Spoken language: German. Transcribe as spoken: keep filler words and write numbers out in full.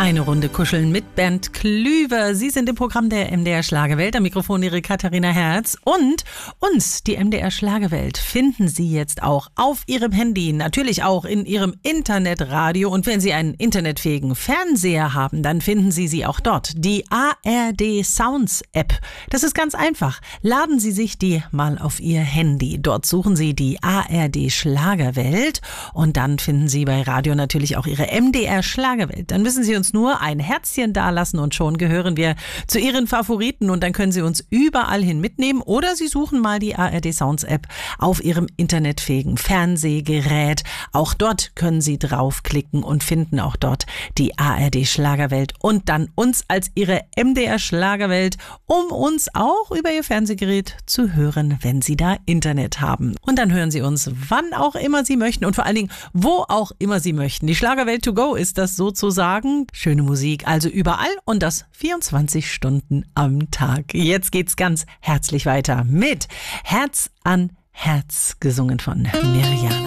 Eine Runde kuscheln mit Bernd Klüver. Sie sind im Programm der M D R Schlagerwelt. Am Mikrofon Ihre Katharina Herz. Und uns, die M D R Schlagerwelt, finden Sie jetzt auch auf Ihrem Handy, natürlich auch in Ihrem Internetradio. Und wenn Sie einen internetfähigen Fernseher haben, dann finden Sie sie auch dort. Die A R D Sounds App. Das ist ganz einfach. Laden Sie sich die mal auf Ihr Handy. Dort suchen Sie die A R D Schlagerwelt. Und dann finden Sie bei Radio natürlich auch Ihre M D R Schlagerwelt. Dann müssen Sie uns nur ein Herzchen dalassen und schon gehören wir zu Ihren Favoriten und dann können Sie uns überall hin mitnehmen oder Sie suchen mal die A R D Sounds App auf Ihrem internetfähigen Fernsehgerät. Auch dort können Sie draufklicken und finden auch dort die A R D Schlagerwelt und dann uns als Ihre M D R Schlagerwelt, um uns auch über Ihr Fernsehgerät zu hören, wenn Sie da Internet haben. Und dann hören Sie uns wann auch immer Sie möchten und vor allen Dingen, wo auch immer Sie möchten. Die Schlagerwelt to go ist das sozusagen. Schöne Musik, also überall und das vierundzwanzig Stunden am Tag. Jetzt geht's ganz herzlich weiter mit Herz an Herz, gesungen von Mirjana.